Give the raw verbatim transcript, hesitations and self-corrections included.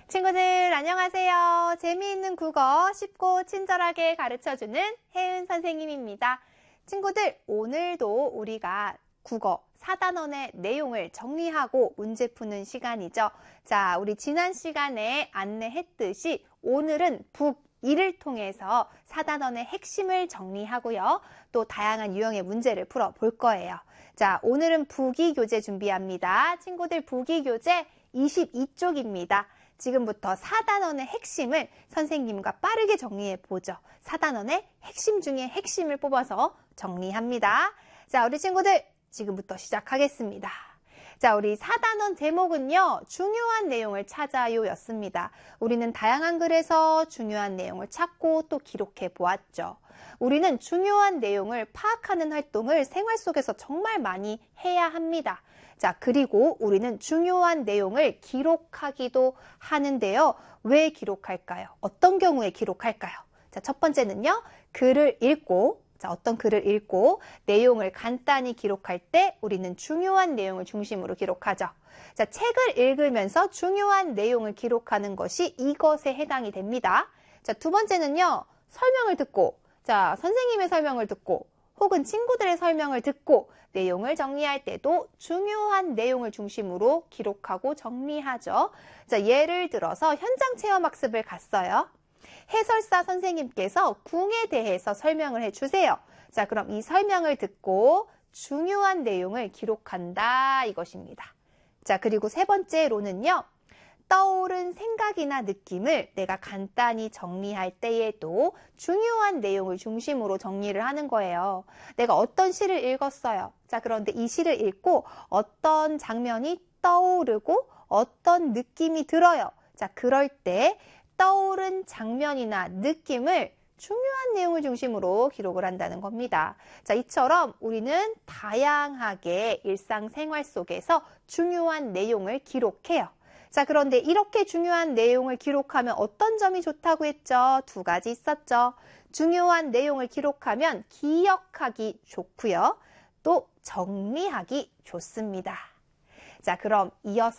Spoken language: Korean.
친구들 안녕하세요. 재미있는 국어 쉽고 친절하게 가르쳐주는 혜은 선생님입니다. 친구들 오늘도 우리가 국어 사 단원의 내용을 정리하고 문제 푸는 시간이죠. 자, 우리 지난 시간에 안내했듯이 오늘은 북이를 통해서 사 단원의 핵심을 정리하고요. 또 다양한 유형의 문제를 풀어볼 거예요. 자, 오늘은 북이 교재 준비합니다. 친구들 북이 교재 이십이 쪽입니다. 지금부터 사 단원의 핵심을 선생님과 빠르게 정리해 보죠. 사 단원의 핵심 중에 핵심을 뽑아서 정리합니다. 자, 우리 친구들 지금부터 시작하겠습니다. 자, 우리 사 단원 제목은요. 중요한 내용을 찾아요 였습니다. 우리는 다양한 글에서 중요한 내용을 찾고 또 기록해 보았죠. 우리는 중요한 내용을 파악하는 활동을 생활 속에서 정말 많이 해야 합니다. 자, 그리고 우리는 중요한 내용을 기록하기도 하는데요. 왜 기록할까요? 어떤 경우에 기록할까요? 자, 첫 번째는요. 글을 읽고, 자, 어떤 글을 읽고 내용을 간단히 기록할 때 우리는 중요한 내용을 중심으로 기록하죠. 자, 책을 읽으면서 중요한 내용을 기록하는 것이 이것에 해당이 됩니다. 자, 두 번째는요. 설명을 듣고, 자, 선생님의 설명을 듣고, 혹은 친구들의 설명을 듣고 내용을 정리할 때도 중요한 내용을 중심으로 기록하고 정리하죠. 자, 예를 들어서 현장 체험 학습을 갔어요. 해설사 선생님께서 궁에 대해서 설명을 해주세요. 자, 그럼 이 설명을 듣고 중요한 내용을 기록한다 이것입니다. 자, 그리고 세 번째로는요. 떠오른 생각이나 느낌을 내가 간단히 정리할 때에도 중요한 내용을 중심으로 정리를 하는 거예요. 내가 어떤 시를 읽었어요. 자, 그런데 이 시를 읽고 어떤 장면이 떠오르고 어떤 느낌이 들어요. 자, 그럴 때 떠오른 장면이나 느낌을 중요한 내용을 중심으로 기록을 한다는 겁니다. 자, 이처럼 우리는 다양하게 일상생활 속에서 중요한 내용을 기록해요. 자, 그런데 이렇게 중요한 내용을 기록하면 어떤 점이 좋다고 했죠? 두 가지 있었죠. 중요한 내용을 기록하면 기억하기 좋고요. 또 정리하기 좋습니다. 자, 그럼 이어서